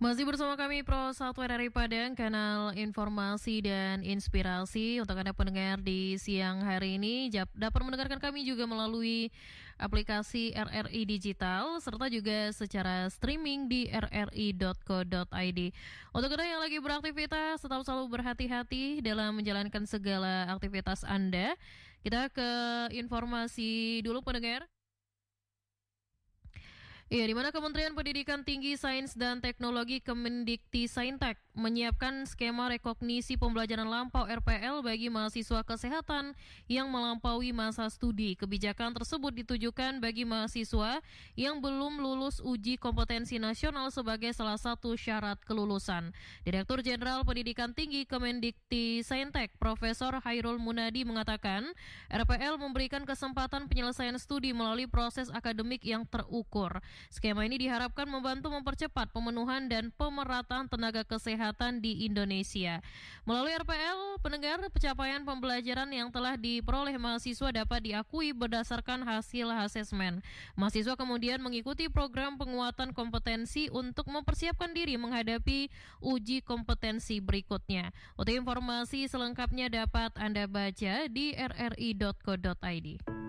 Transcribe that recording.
Masih bersama kami Pro 1 RRI Padang, kanal informasi dan inspirasi. Untuk Anda pendengar di siang hari ini dapat mendengarkan kami juga melalui aplikasi RRI Digital serta juga secara streaming di rri.co.id. Untuk Anda yang lagi beraktivitas, tetap selalu berhati-hati dalam menjalankan segala aktivitas Anda. Kita ke informasi dulu pendengar. Iya, di mana Kementerian Pendidikan Tinggi, Sains dan Teknologi Kemendikti-Saintek menyiapkan skema rekognisi pembelajaran lampau RPL bagi mahasiswa kesehatan yang melampaui masa studi. Kebijakan tersebut ditujukan bagi mahasiswa yang belum lulus uji kompetensi nasional sebagai salah satu syarat kelulusan. Direktur Jenderal Pendidikan Tinggi Kemendikti-Saintek, Profesor Hairul Munadi mengatakan, RPL memberikan kesempatan penyelesaian studi melalui proses akademik yang terukur. Skema ini diharapkan membantu mempercepat pemenuhan dan pemerataan tenaga kesehatan di Indonesia. Melalui RPL, pendengar, pencapaian pembelajaran yang telah diperoleh mahasiswa dapat diakui berdasarkan hasil asesmen. Mahasiswa kemudian mengikuti program penguatan kompetensi untuk mempersiapkan diri menghadapi uji kompetensi berikutnya. Untuk informasi selengkapnya dapat Anda baca di rri.co.id.